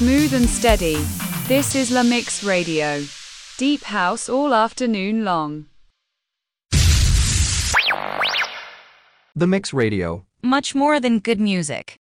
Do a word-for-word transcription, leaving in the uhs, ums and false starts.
Smooth and steady. This is La Mix Radio. Deep house all afternoon long. The Mix Radio. Much more than good music.